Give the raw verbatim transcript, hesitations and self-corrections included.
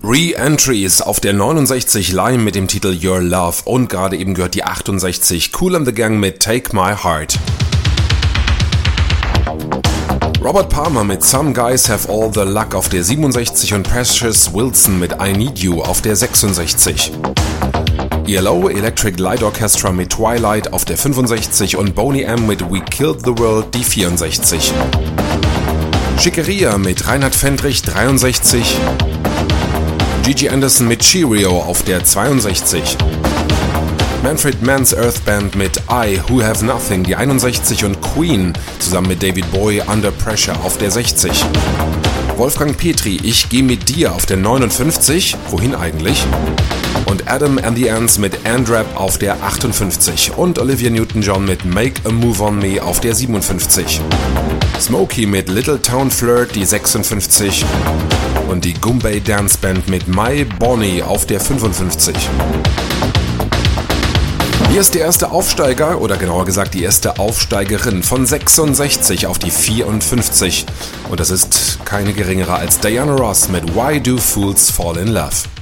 Re-Entries auf der neunundsechzig Lime mit dem Titel Your Love und gerade eben gehört die achtundsechzig Kool and the Gang mit Take My Heart. Robert Palmer mit Some Guys Have All the Luck auf der siebenundsechzig und Precious Wilson mit I Need You auf der sechsundsechzig. E L O Electric Light Orchestra mit Twilight auf der fünfundsechzig und Boney M mit We Killed the World die vierundsechzig. Schickeria mit Reinhard Fendrich dreiundsechzig. Gigi Anderson mit Cheerio auf der zweiundsechzig. Manfred Mann's Earth Band mit I Who Have Nothing die einundsechzig und Queen zusammen mit David Bowie Under Pressure auf der sechzig. Wolfgang Petri Ich geh mit dir auf der neunundfünfzig, wohin eigentlich? Und Adam and the Ants mit Andrap auf der achtundfünfzig und Olivia Newton-John mit Make a Move on Me auf der siebenundfünfzig. Smokey mit Little Town Flirt die sechsundfünfzig und die Goombay Dance Band mit My Bonnie auf der fünfundfünfzig. Hier ist der erste Aufsteiger, oder genauer gesagt die erste Aufsteigerin von sechsundsechzig auf die vierundfünfzig. Und das ist keine geringere als Diana Ross mit Why Do Fools Fall in Love.